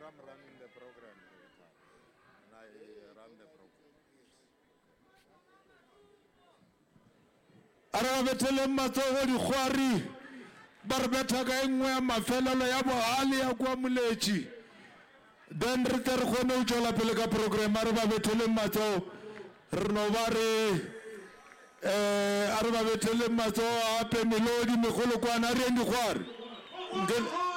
I'm running the program and I run the program. Ara betele matsogo dikgwari ba re betha ka engwe ya mafelelo ya bohale ya kwa moletši then re tle re kgone go tšwela pele ka program a re ba betele matsogo re no ba re a re ba betele matsogo gape melodi megolokwana a re eng dikgwari